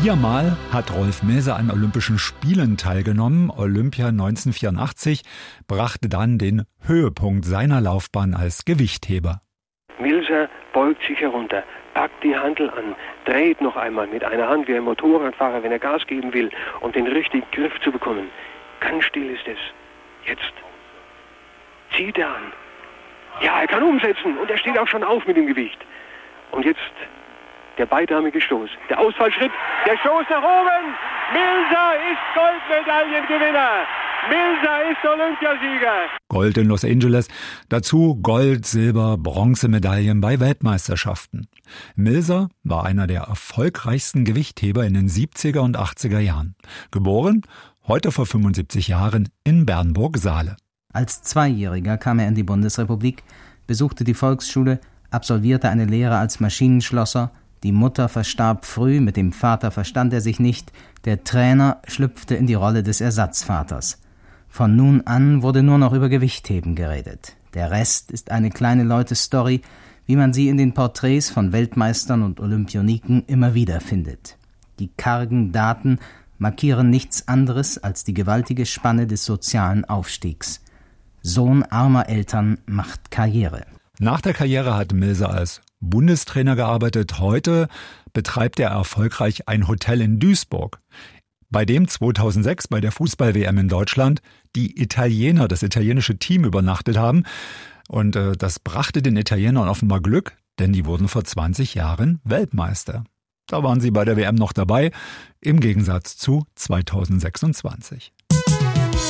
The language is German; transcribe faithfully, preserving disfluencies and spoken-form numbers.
Viermal hat Rolf Milser an Olympischen Spielen teilgenommen. Olympia neunzehnhundertvierundachtzig brachte dann den Höhepunkt seiner Laufbahn als Gewichtheber. Milser beugt sich herunter, packt die Hantel an, dreht noch einmal mit einer Hand wie ein Motorradfahrer, wenn er Gas geben will, um den richtigen Griff zu bekommen. Ganz still ist es. Jetzt zieht er an. Ja, er kann umsetzen und er steht auch schon auf mit dem Gewicht. Und jetzt der beidarmige Stoß, der Ausfallschritt, der Stoß nach oben. Milser ist Goldmedaillengewinner. Milser ist Olympiasieger. Gold in Los Angeles, dazu Gold, Silber, Bronzemedaillen bei Weltmeisterschaften. Milser war einer der erfolgreichsten Gewichtheber in den siebziger und achtziger Jahren. Geboren, heute vor fünfundsiebzig Jahren, in Bernburg-Saale. Als Zweijähriger kam er in die Bundesrepublik, besuchte die Volksschule, absolvierte eine Lehre als Maschinenschlosser. Die Mutter verstarb früh, mit dem Vater verstand er sich nicht. Der Trainer schlüpfte in die Rolle des Ersatzvaters. Von nun an wurde nur noch über Gewichtheben geredet. Der Rest ist eine kleine Leute-Story, wie man sie in den Porträts von Weltmeistern und Olympioniken immer wieder findet. Die kargen Daten markieren nichts anderes als die gewaltige Spanne des sozialen Aufstiegs. Sohn armer Eltern macht Karriere. Nach der Karriere hat Milser als Bundestrainer gearbeitet. Heute betreibt er erfolgreich ein Hotel in Duisburg, bei dem zweitausendsechs bei der Fußball-W M in Deutschland die Italiener, das italienische Team, übernachtet haben. Und äh, das brachte den Italienern offenbar Glück, denn die wurden vor zwanzig Jahren Weltmeister. Da waren sie bei der W M noch dabei, im Gegensatz zu zweitausendsechsundzwanzig.